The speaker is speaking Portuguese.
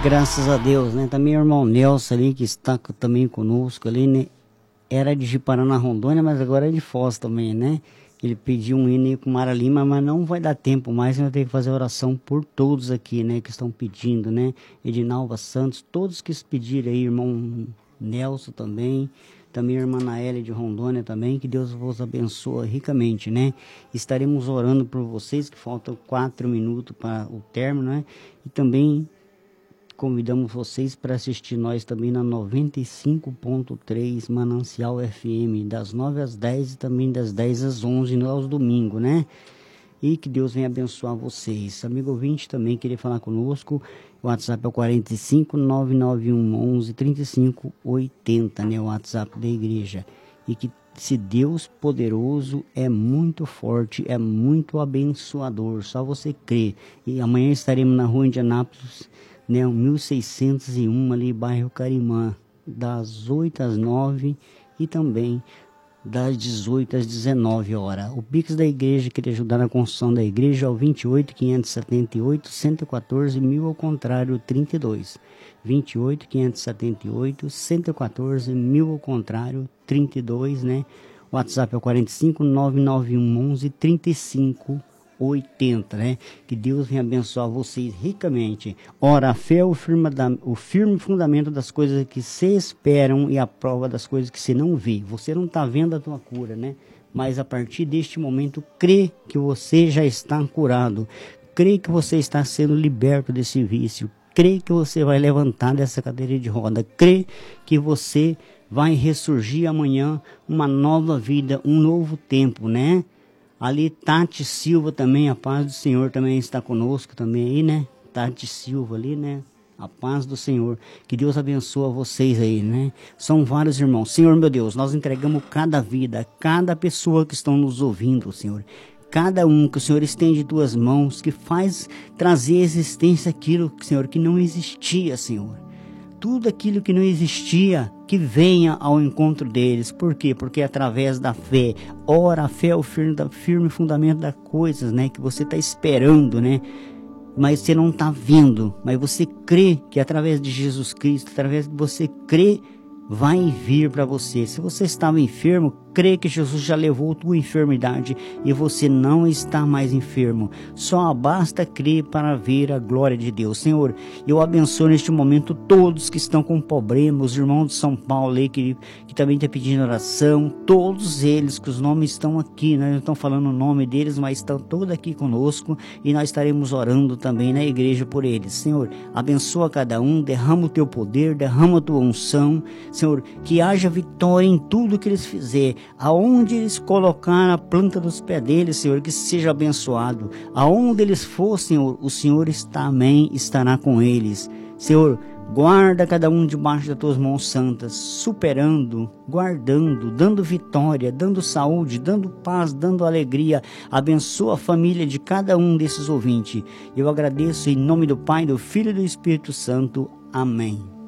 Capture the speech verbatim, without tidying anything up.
Graças a Deus, né? Também o irmão Nelson ali, que está também conosco ali, né? Era de Ji-Paraná, Rondônia, mas agora é de Foz também, né? Ele pediu um hino com Mara Lima, mas não vai dar tempo mais, eu tenho que fazer oração por todos aqui, né? Que estão pedindo, né? Edinalva Santos, todos que pediram aí, irmão Nelson também, também a irmã Naélia de Rondônia também, que Deus vos abençoe ricamente, né? Estaremos orando por vocês, que faltam quatro minutos para o término, né? E também convidamos vocês para assistir nós também na noventa e cinco ponto três Manancial F M, das nove às dez e também das dez às onze, aos domingos, né? E que Deus venha abençoar vocês. Amigo ouvinte também queria falar conosco, o WhatsApp é o quarenta e cinco, nove nove um, onze, trinta e cinco, oitenta, né? O WhatsApp da igreja. E que esse Deus poderoso é muito forte, é muito abençoador, só você crer. E amanhã estaremos na rua Indianápolis, né, mil seiscentos e um, ali, bairro Carimã, das oito às nove e também das dezoito às dezenove horas. O Pix da igreja, queria ajudar na construção da igreja, é o vinte e oito, quinhentos e setenta e oito, cento e quatorze, mil ao contrário, trinta e dois. vinte e oito, quinhentos e setenta e oito, cento e quatorze, mil ao contrário, trinta e dois, né? O WhatsApp é o quarenta e cinco, nove nove um, onze, trinta e cinco, oitenta, né? Que Deus venha abençoar vocês ricamente. Ora, a fé é o firme, da, o firme fundamento das coisas que se esperam e a prova das coisas que se não vê. Você não está vendo a tua cura, né? Mas a partir deste momento, crê que você já está curado. Crê que você está sendo liberto desse vício. Crê que você vai levantar dessa cadeira de roda. Crê que você vai ressurgir amanhã uma nova vida, um novo tempo, né? Ali Tati Silva também, a paz do Senhor também está conosco também aí, né? Tati Silva ali, né? A paz do Senhor. Que Deus abençoe vocês aí, né? São vários irmãos. Senhor, meu Deus, nós entregamos cada vida, cada pessoa que estão nos ouvindo, Senhor. Cada um que o Senhor estende tuas mãos, que faz trazer à existência aquilo, Senhor, que não existia, Senhor. Tudo aquilo que não existia, que venha ao encontro deles. Por quê? Porque através da fé. Ora, a fé é o firme, firme fundamento das coisas, né? Que você está esperando, né? Mas você não está vendo. Mas você crê que através de Jesus Cristo, através de você crer, vai vir para você. Se você estava enfermo, crê que Jesus já levou a tua enfermidade e você não está mais enfermo. Só basta crer para ver a glória de Deus. Senhor, eu abençoo neste momento todos que estão com problemas, os irmãos de São Paulo aí, que, que também estão pedindo oração, todos eles, que os nomes estão aqui, nós não estamos falando o nome deles, mas estão todos aqui conosco e nós estaremos orando também na igreja por eles. Senhor, abençoa cada um, derrama o teu poder, derrama a tua unção, Senhor, que haja vitória em tudo que eles fizerem. Aonde eles colocar a planta dos pés deles, Senhor, que seja abençoado. Aonde eles for, Senhor, o Senhor está, amém, estará com eles. Senhor, guarda cada um debaixo das tuas mãos santas, superando, guardando, dando vitória, dando saúde, dando paz, dando alegria. Abençoa a família de cada um desses ouvintes. Eu agradeço em nome do Pai, do Filho e do Espírito Santo. Amém.